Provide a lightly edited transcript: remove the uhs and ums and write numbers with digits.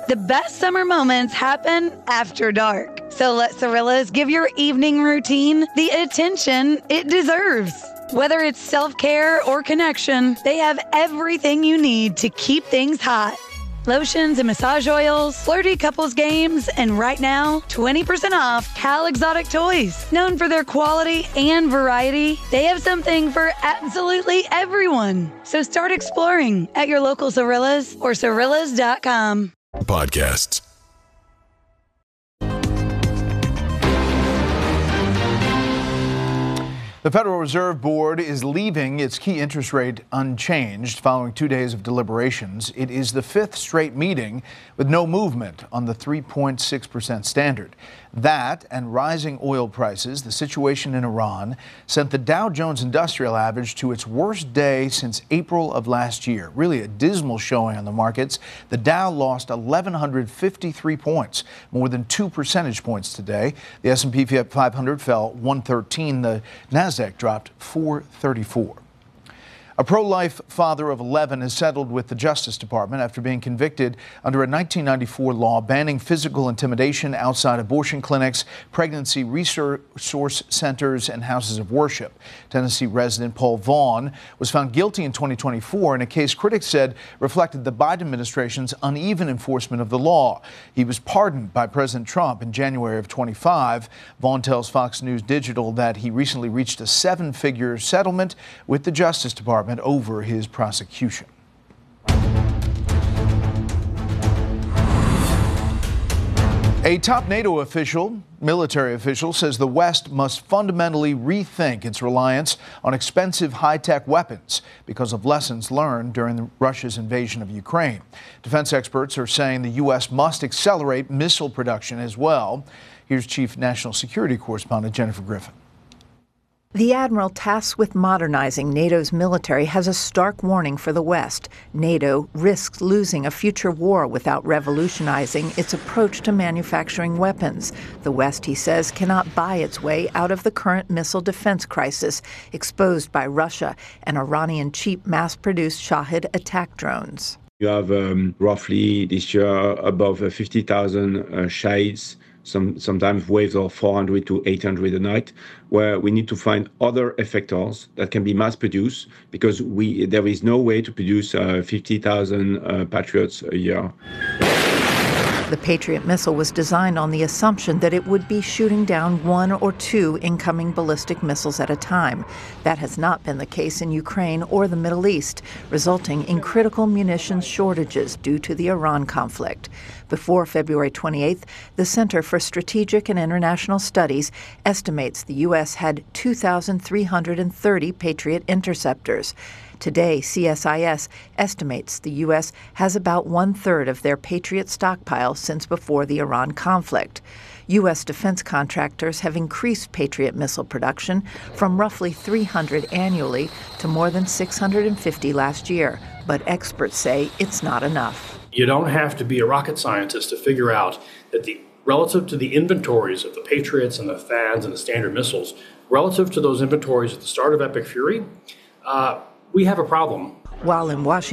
The best summer moments happen after dark. So let Cirillas give your evening routine the attention it deserves. Whether it's self-care or connection, they have everything you need to keep things hot. Lotions and massage oils, flirty couples games, and right now, 20% off Cal Exotic Toys. Known for their quality and variety, they have something for absolutely everyone. So start exploring at your local Cirillas or Cirillas.com. Podcasts. The Federal Reserve Board is leaving its key interest rate unchanged following 2 days of deliberations. It is the fifth straight meeting with no movement on the 3.6% standard. That and rising oil prices, the situation in Iran, sent the Dow Jones Industrial Average to its worst day since April of last year. Really a dismal showing on the markets. The Dow lost 1,153 points, more than 2 percentage points today. The S&P 500 fell 113. The Nasdaq dropped 434. A pro-life father of 11 is settled with the Justice Department after being convicted under a 1994 law banning physical intimidation outside abortion clinics, pregnancy resource centers, and houses of worship. Tennessee resident Paul Vaughn was found guilty in 2024 in a case critics said reflected the Biden administration's uneven enforcement of the law. He was pardoned by President Trump in January of 25. Vaughn tells Fox News Digital that he recently reached a 7-figure settlement with the Justice Department over his prosecution. A top NATO military official, says the West must fundamentally rethink its reliance on expensive high-tech weapons because of lessons learned during Russia's invasion of Ukraine. Defense experts are saying the U.S. must accelerate missile production as well. Here's Chief National Security Correspondent Jennifer Griffin. The admiral tasked with modernizing NATO's military has a stark warning for the West. NATO risks losing a future war without revolutionizing its approach to manufacturing weapons. The West, he says, cannot buy its way out of the current missile defense crisis exposed by Russia and Iranian cheap mass-produced Shahed attack drones. You have roughly this year above 50,000 Shahed, sometimes waves of 400 to 800 a night, where we need to find other effectors that can be mass-produced because there is no way to produce 50,000 Patriots a year. The Patriot missile was designed on the assumption that it would be shooting down 1 or 2 incoming ballistic missiles at a time. That has not been the case in Ukraine or the Middle East, resulting in critical munitions shortages due to the Iran conflict. Before February 28th, the Center for Strategic and International Studies estimates the U.S. had 2,330 Patriot interceptors. Today, CSIS estimates the U.S. has about 1/3 of their Patriot stockpile since before the Iran conflict. U.S. defense contractors have increased Patriot missile production from roughly 300 annually to more than 650 last year, but experts say it's not enough. You don't have to be a rocket scientist to figure out that relative to the inventories of the Patriots and the THAADs and the Standard missiles, relative to those inventories at the start of Epic Fury, we have a problem. While in Washington,